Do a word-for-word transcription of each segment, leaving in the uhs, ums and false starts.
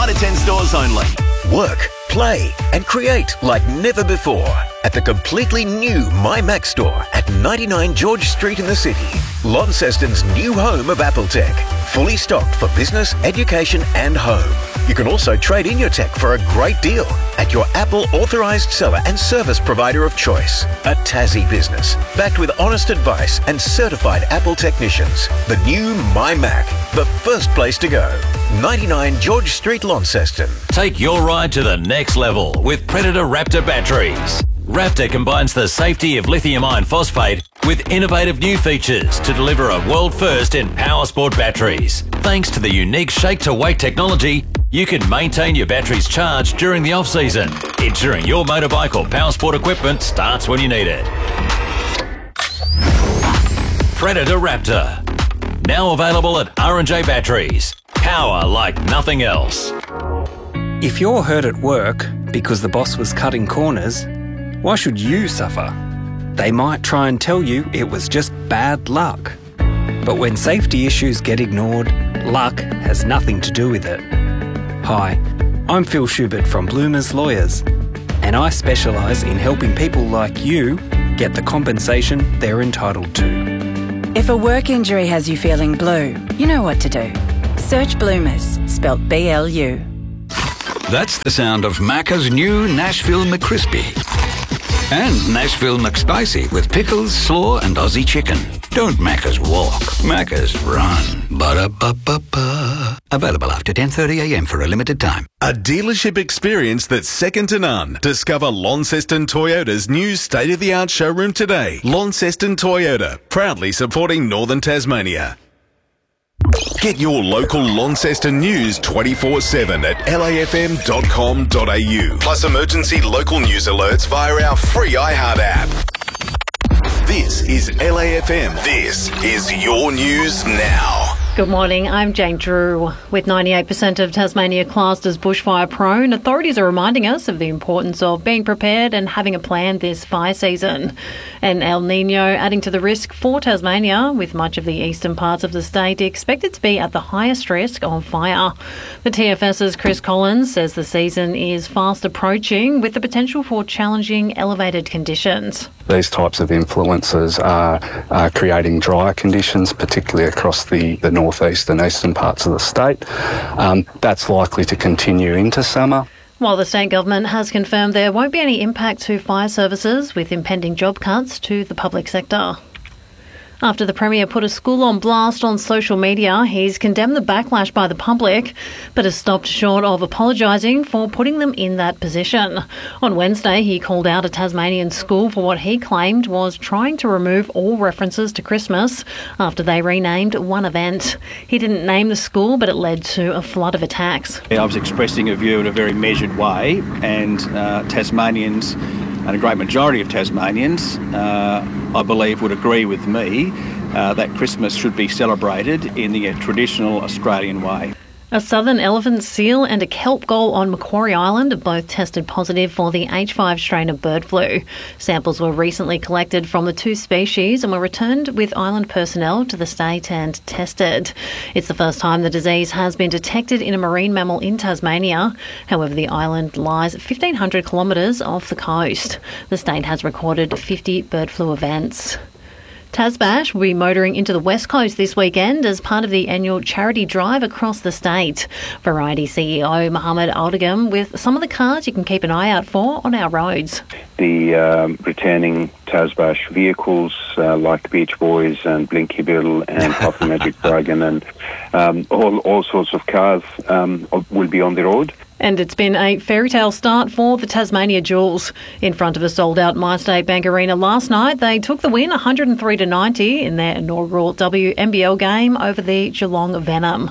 nine to ten stores only. Work, play and create like never before at the completely new MyMac store at ninety-nine George Street in the city. Launceston's new home of Apple Tech. Fully stocked for business, education and home. You can also trade in your tech for a great deal at your Apple authorised seller and service provider of choice. A Tassie business, backed with honest advice and certified Apple technicians. The new MyMac, the first place to go. ninety-nine George Street, Launceston. Take your ride to the next level with Predator Raptor batteries. Raptor combines the safety of lithium iron phosphate with innovative new features to deliver a world first in power sport batteries. Thanks to the unique shake-to-weight technology, you can maintain your batteries charged during the off-season, ensuring your motorbike or power sport equipment starts when you need it. Predator Raptor. Now available at R and J Batteries. Power like nothing else. If you're hurt at work because the boss was cutting corners, why should you suffer? They might try and tell you it was just bad luck. But when safety issues get ignored, luck has nothing to do with it. Hi, I'm Phil Schubert from Bloomers Lawyers, and I specialise in helping people like you get the compensation they're entitled to. If a work injury has you feeling blue, you know what to do. Search Bloomers, spelt B L U. That's the sound of Macca's new Nashville McCrispy. And Nashville McSpicy with pickles, slaw and Aussie chicken. Don't Macca's walk, Macca's run. Ba-da-ba-ba-ba. Available after ten thirty a m for a limited time. A dealership experience that's second to none. Discover Launceston Toyota's new state-of-the-art showroom today. Launceston Toyota, proudly supporting Northern Tasmania. Get your local Launceston news twenty-four seven at L A F M dot com dot A U. Plus emergency local news alerts via our free iHeart app. This is L A F M. This is your news now. Good morning, I'm Jane Drew. With ninety-eight percent of Tasmania classed as bushfire prone, authorities are reminding us of the importance of being prepared and having a plan this fire season. And El Nino adding to the risk for Tasmania, with much of the eastern parts of the state expected to be at the highest risk of fire. The T F S's Chris Collins says the season is fast approaching with the potential for challenging elevated conditions. These types of influences are, are creating drier conditions, particularly across the, the northeast and eastern parts of the state. Um, that's likely to continue into summer. While the state government has confirmed there won't be any impact to fire services with impending job cuts to the public sector. After the Premier put a school on blast on social media, he's condemned the backlash by the public, but has stopped short of apologising for putting them in that position. On Wednesday, he called out a Tasmanian school for what he claimed was trying to remove all references to Christmas after they renamed one event. He didn't name the school, but it led to a flood of attacks. I was expressing a view in a very measured way, and uh, Tasmanians, and a great majority of Tasmanians, uh, I believe, would agree with me uh, that Christmas should be celebrated in the uh, traditional Australian way. A southern elephant seal and a kelp gull on Macquarie Island have both tested positive for the H five strain of bird flu. Samples were recently collected from the two species and were returned with island personnel to the state and tested. It's the first time the disease has been detected in a marine mammal in Tasmania. However, the island lies fifteen hundred kilometres off the coast. The state has recorded fifty bird flu events. Tasbash will be motoring into the West Coast this weekend as part of the annual charity drive across the state. Variety C E O Mohammed Aldegam with some of the cars you can keep an eye out for on our roads. The um, returning Tasbash vehicles uh, like the Beach Boys and Blinky Bill and Puffy Magic Dragon and um, all, all sorts of cars um, will be on the road. And it's been a fairy tale start for the Tasmania Jewels. In front of a sold-out MyState Bank Arena last night, they took the win one hundred three to ninety in their inaugural W N B L game over the Geelong Venom.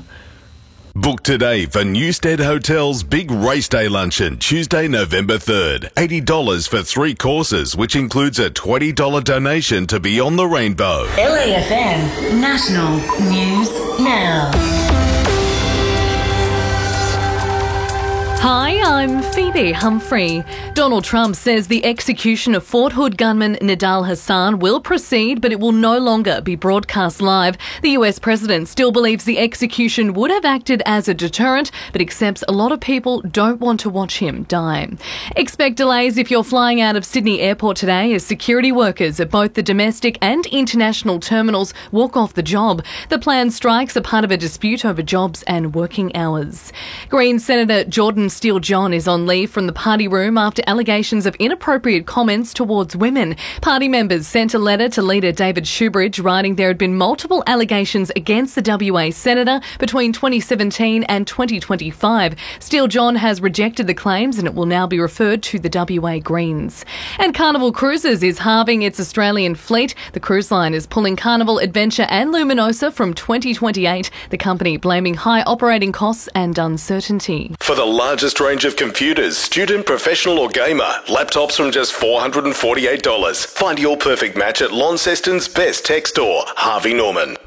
Book today for Newstead Hotel's Big Race Day Luncheon, Tuesday, November third. eighty dollars for three courses, which includes a twenty dollars donation to Beyond the Rainbow. L A F M National News Now. Hi, I'm Phoebe Humphrey. Donald Trump says the execution of Fort Hood gunman Nidal Hassan will proceed, but it will no longer be broadcast live. The U S president still believes the execution would have acted as a deterrent, but accepts a lot of people don't want to watch him die. Expect delays if you're flying out of Sydney Airport today as security workers at both the domestic and international terminals walk off the job. The planned strikes are part of a dispute over jobs and working hours. Green Senator Jordan Steele-John is on leave from the party room after allegations of inappropriate comments towards women. Party members sent a letter to leader David Shoebridge writing there had been multiple allegations against the W A senator between twenty seventeen and twenty twenty-five. Steele-John has rejected the claims and it will now be referred to the W A Greens. And Carnival Cruises is halving its Australian fleet. The cruise line is pulling Carnival, Adventure and Luminosa from twenty twenty-eight, the company blaming high operating costs and uncertainty. For the largest range of computers, student, professional or gamer, laptops from just four hundred forty-eight dollars. Find your perfect match at Launceston's best tech store, Harvey Norman.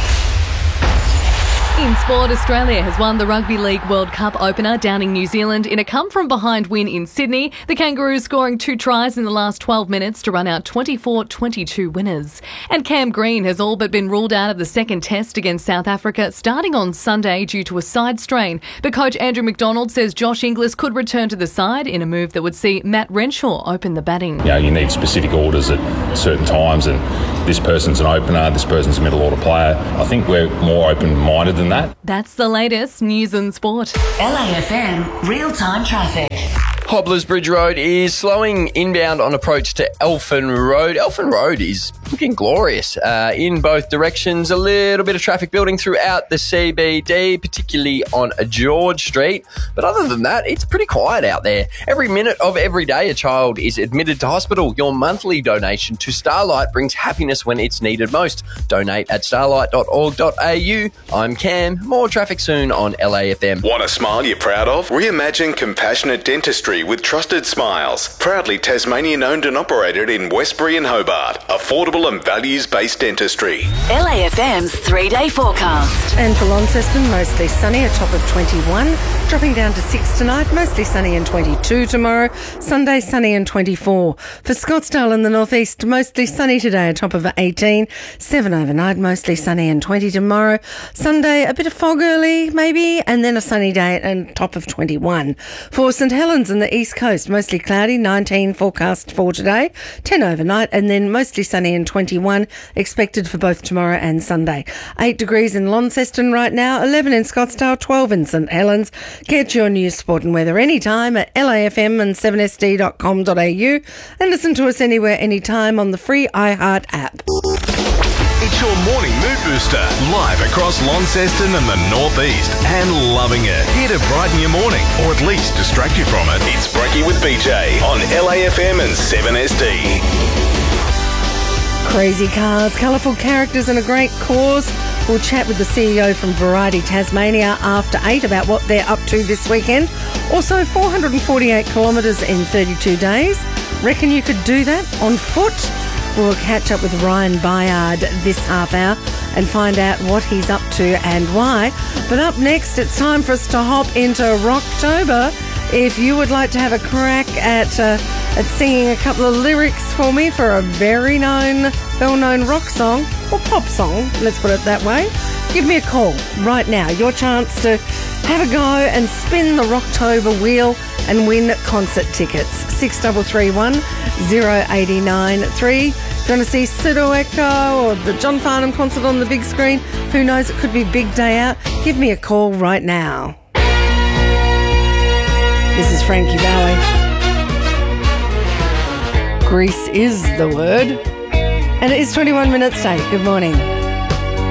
In sport, Australia has won the Rugby League World Cup opener down in New Zealand in a come-from-behind win in Sydney. The Kangaroos scoring two tries in the last twelve minutes to run out twenty-four twenty-two winners. And Cam Green has all but been ruled out of the second test against South Africa starting on Sunday due to a side strain. But coach Andrew McDonald says Josh Inglis could return to the side in a move that would see Matt Renshaw open the batting. You know, you need specific orders at certain times, and this person's an opener, this person's a middle order player. I think we're more open-minded than that. That's the latest news and sport. L A F M real-time traffic. Hobblers Bridge Road is slowing inbound on approach to Elfin Road. Elfin Road is looking glorious uh, in both directions. A little bit of traffic building throughout the C B D, particularly on George Street. But other than that, it's pretty quiet out there. Every minute of every day, a child is admitted to hospital. Your monthly donation to Starlight brings happiness when it's needed most. Donate at starlight dot org dot a u. I'm Cam. More traffic soon on L A F M. Want a smile you're proud of? Reimagine compassionate dentistry with Trusted Smiles. Proudly Tasmanian owned and operated in Westbury and Hobart. Affordable and values-based dentistry. L A F M's three-day forecast. And for Launceston, mostly sunny, a top of twenty-one. Dropping down to six tonight, mostly sunny and twenty-two tomorrow. Sunday, sunny and twenty-four. For Scottsdale in the northeast, mostly sunny today, a top of eighteen. seven overnight, mostly sunny and twenty tomorrow. Sunday, a bit of fog early, maybe, and then a sunny day and top of twenty-one. For St Helens in the east coast, mostly cloudy, nineteen forecast for today. ten overnight, and then mostly sunny and twenty-one expected for both tomorrow and Sunday. eight degrees in Launceston right now, eleven in Scottsdale, twelve in St Helens. Get your news, sport and weather anytime at L A F M and seven S D dot com dot a u and listen to us anywhere, anytime on the free iHeart app. It's your morning mood booster, live across Launceston and the northeast, and loving it. Here to brighten your morning, or at least distract you from it. It's Brekkie with B J on L A F M and seven S D. Crazy cars, colourful characters and a great cause. We'll chat with the C E O from Variety Tasmania after eight about what they're up to this weekend. Also, four hundred forty-eight kilometres in thirty-two days. Reckon you could do that on foot? We'll catch up with Ryan Bayard this half hour and find out what he's up to and why. But up next, it's time for us to hop into Rocktober. If you would like to have a crack at uh, at singing a couple of lyrics for me for a very known, well-known rock song, or pop song, let's put it that way, give me a call right now. Your chance to have a go and spin the Rocktober wheel and win concert tickets. six three three one, zero eight nine three. If you want to see Pseudo Echo or the John Farnham concert on the big screen, who knows, it could be big day out. Give me a call right now. This is Frankie Valli. Grease is the word. And it is twenty-one minutes to eight. Good morning.